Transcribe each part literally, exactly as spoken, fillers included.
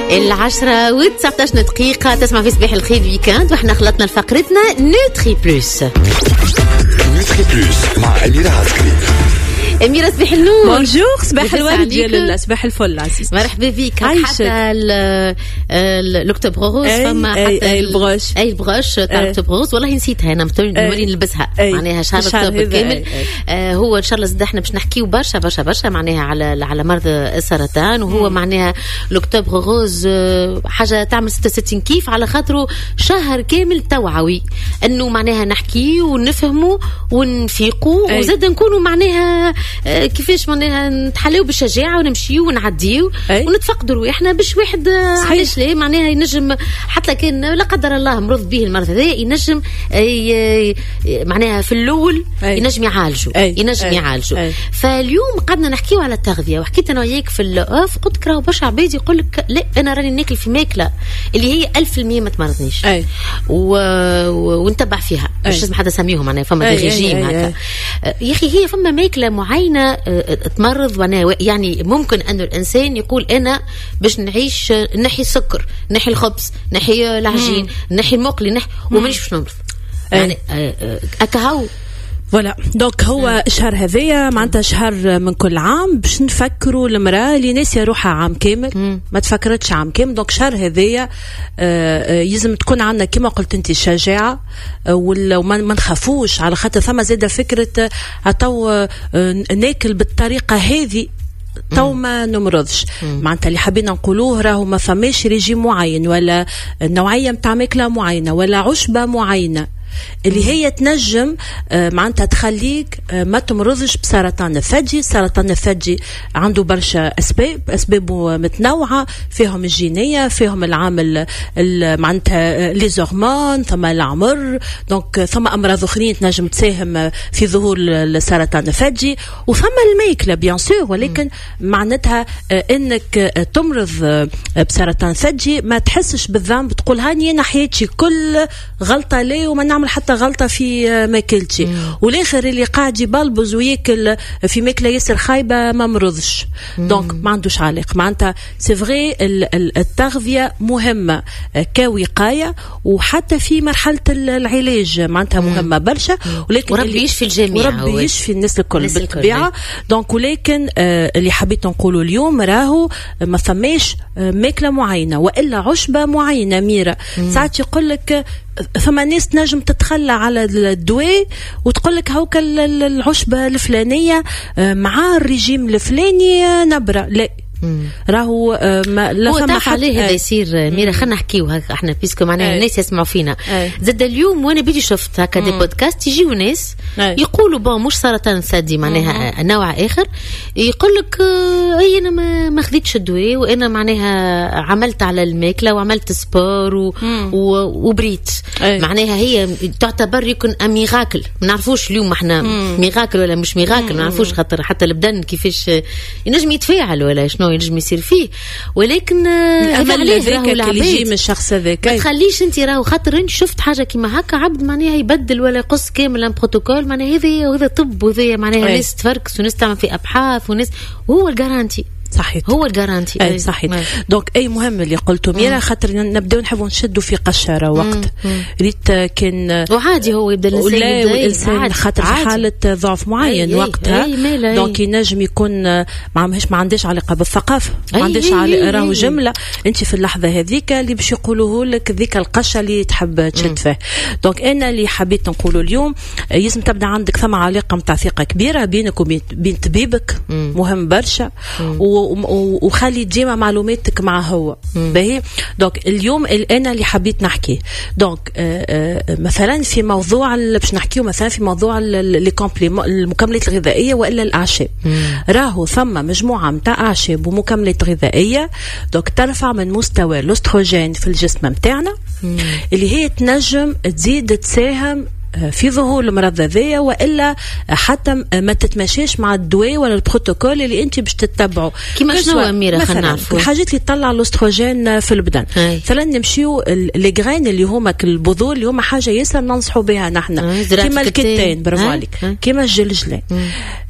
العشرة وتسعتاش دقيقة تسمع في صباح الخير ويكاند وإحنا خلطنا لفقرتنا نوتري بلوس. نوتري بلوس مع أميرة عسكري. أميرة صباح النور. بونجور صباح الورد ديال الله صباح الفل عزيز. مرحبا بك. حتى الأكتوبر روز فما حتى البروش أي البروش تاع الأكتوبر روز والله نسيتها أنا نوري نلبسها معناها شهر أكتوبر كامل. هو إن شاء الله زاد إحنا باش نحكيو برشا برشا برشا معناها على على مرض السرطان وهو معناها الأكتوبر روز حاجة تعمل ستة وستين كيف على خاطره شهر كامل توعوي إنه معناها نحكيو ونفهمو ونفيقو وزاد نكونوا معناها كيفاش معناها نتحليو بالشجاعة ونمشيو ونعديو ونتفقدوا رواحنا باش واحد علاش ليه معناها ينجم حتى كان لا قدر الله مرض به المرض هذا ينجم معناها في الأول ينجم يعالجه ينجم يعالجه. فاليوم قعدنا نحكيو على التغذية وحكيت أنا وياك في الأوف قلت كراو برشا عباد يقول لك لا أنا راني ناكل في ماكلة اللي هي ألف في المية ما تمرضنيش و... ونتبع فيها مش لازم حدا سميهم معناها فما دي ريجيم هكا يا أخي هي فما ماكلة معينة تمرض وانا يعني ممكن أن الإنسان يقول أنا باش نعيش نحي السكر نحي الخبز نحي العجين نحي المقلي نحي ومانيش باش نمرض يعني أكهو فوالا. دونك هو الشهر هذايا معناتها شهر من كل عام باش نفكروا المرأة اللي ناسية روحها عام كامل مم. ما تفكرتش عام كامل. دونك شهر هذايا يلزم تكون عندنا كما قلت انت الشجاعة وما نخافوش على خاطر ثم زادة فكرة هتو ناكل بالطريقة هذه تو ما نمرضش. معناتها اللي حبينا نقولوه راهو ما فماش ريجيم معين ولا نوعية متاع ماكلة معينة ولا عشبة معينة اللي هي تنجم معناتها تخليك ما تمرضش بسرطان الثدي. سرطان الثدي عنده برشا أسباب أسبابه متنوعة فيهم الجينية فيهم العامل معناتها لي هرمون ثم العمر دونك ثم أمراض أخرين تنجم تساهم في ظهور السرطان الثدي وثم الماكلة بيان سور ولكن معناتها إنك تمرض بسرطان الثدي ما تحسش بالذنب تقول هاني أنا حياتي كل غلطة لي وما نعمل حتى غلطة في ماكلتي والاخر اللي قاعد يبلبز وياكل في ماكلة ياسر خايبة ما مرضش. دونك ما عندوش علاقة معناتها سي فغي التغذية مهمة كوقاية وحتى في مرحلة العلاج معناتها مهمة برشا ولكن وربي يشفي الجميع وربي يشفي الناس الكل بالطبيعة. دونك ولكن اللي حبيت نقوله اليوم راهو ما فماش ماكلة معينة وإلا عشبة معينة ميرا ساعات يقول لك ثم ناس تنجم تتخلى على الدواء وتقول لك هوك العشبة الفلانية مع الرجيم الفلاني نبرة لا راهو ما لا فما عليه هذا يصير ميرا. خلينا نحكيو هكا احنا بيسكو معناها الناس يسمعوا فينا زاد اليوم وانا بيجي شفت هكا دي بودكاست يجيو ناس يقولوا بون مش سرطان ثدي معناها نوع اخر يقول لك اي انا ما ما خذيتش الدواء وانا معناها عملت على الماكله وعملت سبور و... و... وبريت معناها هي تعتبر يكون ميراكل ما نعرفوش اليوم احنا ميراكل ولا مش ميراكل ما نعرفوش خاطر حتى البدن كيفاش ينجم يتفاعل ولا شنو ينجم يصير فيه ولكن هذاك اللي يجي من الشخص هذاك ما تخليش انت راهو خاطر انت شفت حاجه كيما هكا عبد معناها يبدل ولا يقص كامل ان بروتوكول معناها هذا وهذا طب وهذا معناها ناس تفركس وناس تعمل في ابحاث وناس وهو الجارانتي صحيح هو الجارانتي اي صحيح. دونك اي مهم اللي قلته ميرا خاطر نبداو نحبوا نشدوا في قشره وقت ريت كان وعادي هو يبدا الانسان خاطر في حاله ضعف معين وقتها دونك ينجم يكون ما ماهيش ما عندهاش علاقه بالثقافه ما عندهاش علاقه راهو جمله انت في اللحظه هذيك اللي باش يقولوه لك ذيك القشه اللي تحب تشد فيه. دونك انا اللي حبيت نقوله اليوم لازم تبدا عندك ثم علاقه نتاع ثقه كبيره بينك وبين طبيبك مهم برشا وخلي ديما معلوماتك مع هو باهي. دونك اليوم انا اللي حبيت نحكي دونك مثلا في موضوع باش نحكيو مثلا في موضوع لي كومبليمون المكملات الغذائيه والا الاعشاب راهو ثم مجموعه نتاع اعشاب ومكملات غذائيه دونك ترفع من مستوى الاستروجين في الجسم نتاعنا اللي هي تنجم تزيد تساهم في ظهور المرض هذايا والا حتى ما تتماشاش مع الدواء ولا البروتوكول اللي انت باش تتبعه كيما شنو اميره خلينا نعرفوا الحاجات اللي تطلع الاستروجين في البدن. مثلا نمشيو لي غرين اللي هما البذور اللي هما حاجه ياسر ننصحوا بها نحن كيما الكتان برافو عليك كيما الجلجلان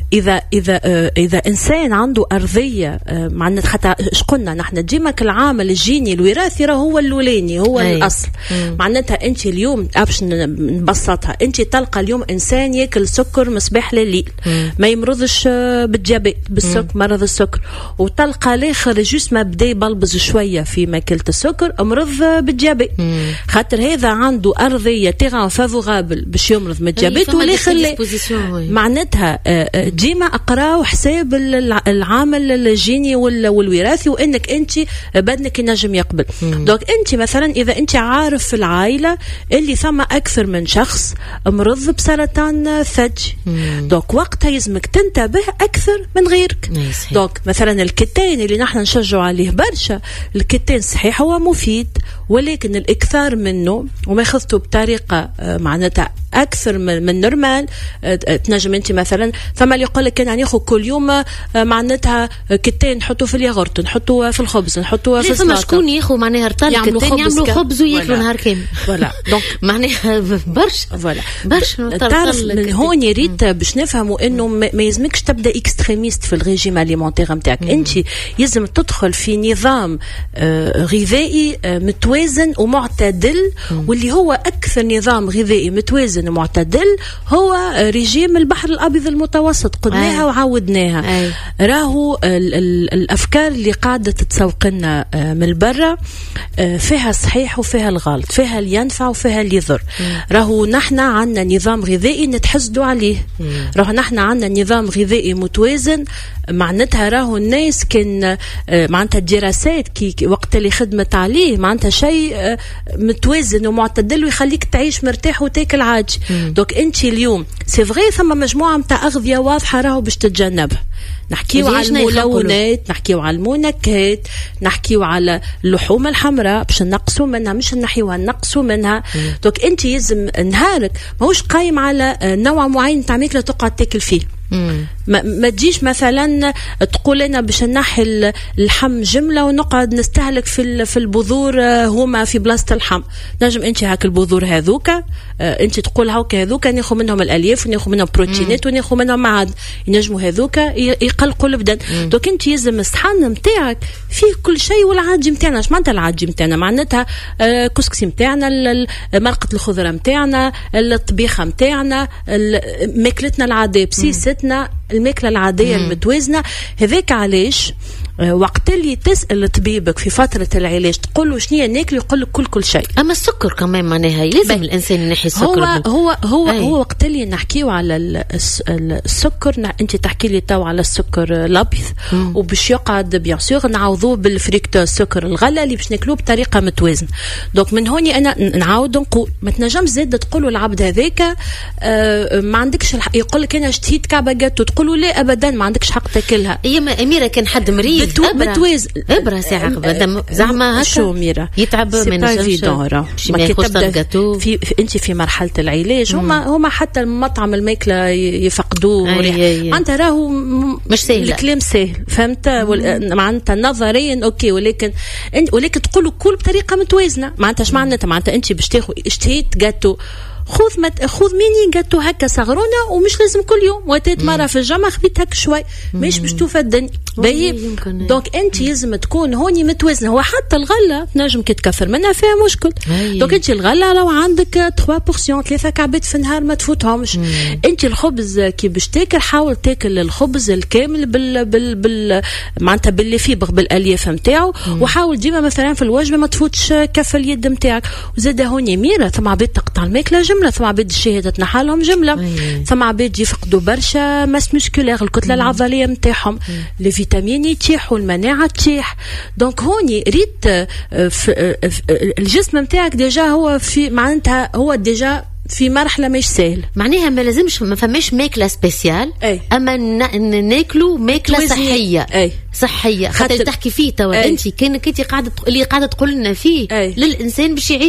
اذا اذا آه اذا انسان عنده ارضيه آه معناتها حتى اش قلنا نحن ديما العامل الجيني الوراثي راه هو الاولاني هو أي. الاصل مم. معناتها انت اليوم باش نبسطها انت تلقى اليوم انسان ياكل سكر مصباح لليل مم. ما يمرضش بالديابيت بالسكر مرض السكر، وتلقى الاخر جوست ما بدا يبلبز شويه في ماكله السكر مرض بالديابيت خاطر هذا عنده ارضيه تيغان فافورابل باش يمرض من الديابيت والاخر لا. معناتها ديما اقراو حساب العامل الجيني والوراثي وانك انت بدنك ينجم يقبل. دونك انت مثلا اذا انت عارف في العائله اللي ثم اكثر من شخص مرض بسرطان الثدي دونك وقتها يلزمك تنتبه اكثر من غيرك. دونك مثلا الكتان اللي نحن نشجع عليه برشا، الكتان صحيح هو مفيد ولكن الاكثار منه وما ياخذته بطريقه معناتها اكثر من من نورمال. تنجم انت مثلا ثم اللي يقول لك كان ناخذ كل يوم معناتها كتان نحطوه في الياغورت نحطوه في الخبز نحطوه في السلطه. شكون ياخذ معناها رطل كتان يعملوا خبز وياكلوا نهار كامل. فوالا دونك معناها برشا فوالا برشا. تعرف من هون يريد باش نفهموا انه ما يلزمكش تبدا اكستريميست في الريجيم اليمونتير نتاعك، انت يلزم تدخل في نظام غذائي متوازن ومعتدل واللي هو اكثر نظام غذائي متوازن ومعتدل هو ريجيم البحر الابيض المتوسط. قلناها وعودناها. راهو ال ال الافكار اللي قاعده تتسوق لنا من برا فيها الصحيح وفيها الغلط، فيها اللي ينفع وفيها اللي يضر. راهو نحن عندنا نظام غذائي نتحسدوا عليه، راهو نحن عندنا نظام غذائي متوازن معناتها راهو الناس كان معناتها الدراسات كي وقت اللي خدمت عليه معناتها شيء متوازن ومعتدل ويخليك تعيش مرتاح وتاكل عادي. دوك انت اليوم سي فغي ثم مجموعه نتاع اغذيه واضحه راهو باش تتجنبها. نحكيو على الملونات، نحكيو على المنكهات، نحكيو على اللحوم الحمراء باش نقصوا منها مش نحيوها نقصوا منها. دوك انت يلزم نهارك ماهوش قايم على نوع معين تاع ماكله تقعد تاكل فيه. ما, ما تجيش مثلا تقول انا باش نحي اللحم جمله ونقعد نستهلك في في البذور هما في بلاصه اللحم. نجم انت هاك البذور هذوكا انت تقول هاكا هذوكا ناخذ منهم الالياف وناخذ منهم بروتينات وناخذ منهم معادن ينجموا هذوكا يقلقوا البدن. دوك انت يلزم الصحن نتاعك فيه كل شيء والعاجي نتاعنا. اش معناتها العاجي نتاعنا؟ معناتها كسكسي نتاعنا، مرقه الخضره نتاعنا، الطبيخه نتاعنا، ماكلتنا العاديه بسيستنا الماكله العاديه المتوازنه. هذاك علاش وقت اللي تسال طبيبك في فتره العلاج تقول له شنو ناكل يقول لك كل كل شيء. اما السكر كمان معناها لازم الانسان ينحي السكر. هو هو هو, هو وقت اللي نحكيو على السكر انت تحكي لي تو على السكر الابيض وباش يقعد بيان سور نعوضوه بالفريكتوز السكر الغله اللي باش ناكلوه بطريقه متوازنه. دونك من هوني انا نعاود نقول ما تنجمش زاد تقولوا العبد هذاك آه ما عندكش الحق يقول لك انا اشتهيت كعبه جاتو تقولوا لا ابدا ما عندكش حق تاكلها. هي اميره كان حد مريض بتوازن ابره ساعه قبل زعما هكا شو ميرا يتعب من الجنشة ما كتبدا في, في انت في مرحله العلاج هما هما حتى المطعم الماكله يفقدوه معناتها راهو مش سهل الكلام سهل فهمت معناتها نظريا اوكي ولكن ولكن تقولوا كل بطريقه متوازنه. معناتها اش معناتها معناتها انت باش تاخذ اشتهيت جاتو خذ مت... خذ ميني جاتو هكا صغرونه ومش لازم كل يوم وتات مره في الجامعه خذيت هكا شوي مش باش توفى الدنيا باهي. دونك انت لازم تكون هوني متوازنه. هو حتى الغله نجم كي تكثر منها فيها مشكل. دونك انت الغله لو عندك ثلاثة بورسيون ثلاثه كعبات في النهار ما تفوتهمش. انت الخبز كي باش تاكل حاول تاكل الخبز الكامل بال بال, بال... معناتها باللي فيه بالالياف نتاعو وحاول ديما مثلا في الوجبه ما تفوتش كف اليد نتاعك. وزاد هوني ميره ثم عباد تقطع الماكله جمله ثم عباد الشهيه تنحى لهم جمله ثم عباد يفقدوا برشا ماس مسكولير الكتله العضليه نتاعهم لي فيتامين يتيحوا المناعه تتيح. دونك هوني ريت الجسم نتاعك ديجا هو في معناتها هو ديجا في مرحله مش سهل. معناها ما لازمش ما فماش ماكله سبيسيال أي. اما ناكلوا ماكله صحيه أي. صحيه خاطر تحكي فيه توا انت كانك انت قاعده اللي قاعده تقول لنا فيه أي. للانسان باش يعيش